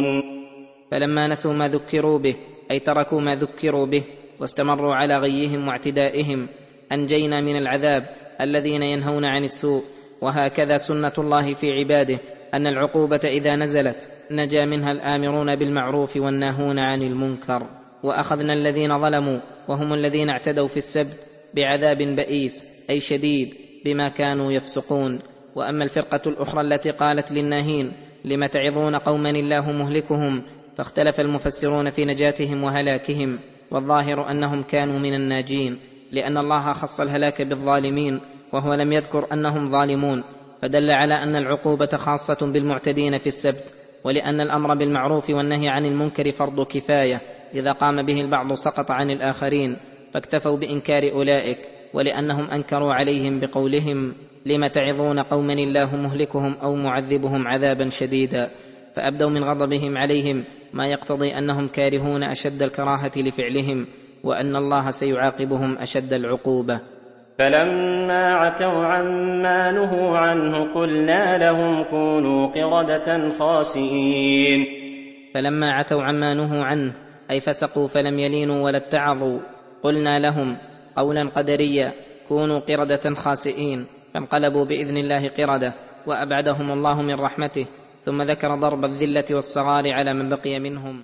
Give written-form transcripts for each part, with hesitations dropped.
فلما نسوا ما ذكروا به، أي تركوا ما ذكروا به واستمروا على غيهم واعتدائهم، أنجينا من العذاب الذين ينهون عن السوء. وهكذا سنة الله في عباده، أن العقوبة إذا نزلت نجا منها الآمرون بالمعروف والناهون عن المنكر. وأخذنا الذين ظلموا وهم الذين اعتدوا في السبت بعذاب بئيس، أي شديد، بما كانوا يفسقون. وأما الفرقة الأخرى التي قالت للناهين لم تعظون قوما الله مهلكهم، فاختلف المفسرون في نجاتهم وهلاكهم، والظاهر أنهم كانوا من الناجين، لأن الله خص الهلاك بالظالمين وهو لم يذكر أنهم ظالمون، فدل على أن العقوبة خاصة بالمعتدين في السبت. ولأن الأمر بالمعروف والنهي عن المنكر فرض كفاية، إذا قام به البعض سقط عن الآخرين، فاكتفوا بإنكار أولئك، ولأنهم أنكروا عليهم بقولهم لم تعظون قوما الله مهلكهم أو معذبهم عذابا شديدا، فأبدوا من غضبهم عليهم ما يقتضي أنهم كارهون أشد الكراهة لفعلهم، وأن الله سيعاقبهم أشد العقوبة. فلما عتوا عما نهوا عنه قلنا لهم كونوا قردة خاسئين. فلما عتوا عما نهوا عنه، أي فسقوا فلم يلينوا ولا اتعظوا، قلنا لهم قولا قدريا كونوا قردة خاسئين، فانقلبوا بإذن الله قردة، وأبعدهم الله من رحمته. ثم ذكر ضرب الذلة والصغار على من بقي منهم.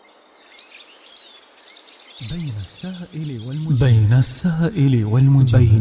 بين السائل والمجيب